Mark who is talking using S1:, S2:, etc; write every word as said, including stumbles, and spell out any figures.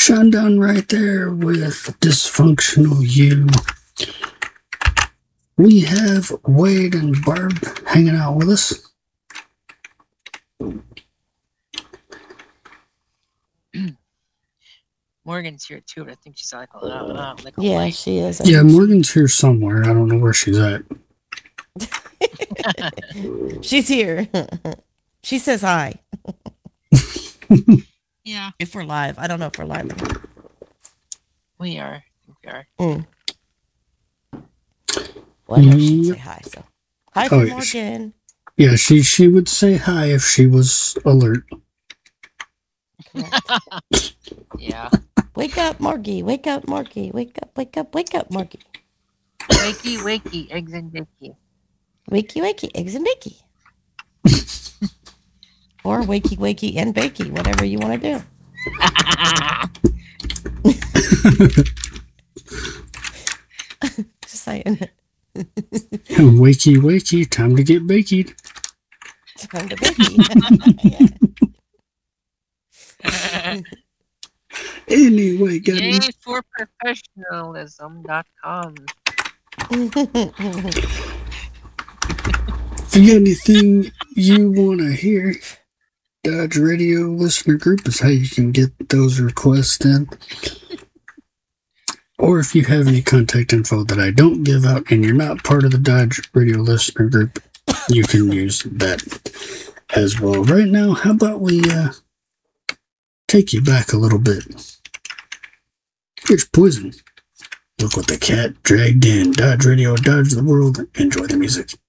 S1: Sean Dunn right there with Dysfunctional You. We have Wade and Barb hanging out with us.
S2: Morgan's here too, but I think she's like, uh, uh, like
S3: yeah,
S2: away.
S3: she is. I
S1: Yeah,
S3: think
S1: Morgan's here somewhere. I don't know where she's at.
S3: she- she's here. She says hi.
S2: Yeah,
S3: If we're live, I don't know if we're live. or not.
S2: we are. I think we are.
S3: Mm. Well, I know she'd say
S1: Yep.
S3: hi. So hi
S1: Oh,
S3: from
S1: yeah, she-
S3: Morgan.
S1: Yeah, she she would say hi if she was alert.
S3: Correct.
S2: Yeah.
S3: Wake up, Margie. Wake up, Margie. Wake up, wake up, wake up, Margie.
S2: Wakey, wakey, eggs and bakey.
S3: Wakey, wakey, eggs and bakey. Or wakey, wakey, and bakey, whatever you want to do. Just saying.
S1: Wakey, wakey, time to get baked.
S3: Time to bakey.
S1: Anyway, got
S2: Yay
S1: any,
S2: for professionalism dot com.
S1: if you got anything you want to hear, Dodge Radio Listener Group is how you can get those requests in. Or if you have any contact info that I don't give out and you're not part of the Dodge Radio Listener Group, you can use that as well. Right now, how about we uh, take you back a little bit? Here's Poison. Look what the cat dragged in. Dodge Radio, Dodge the world. Enjoy the music.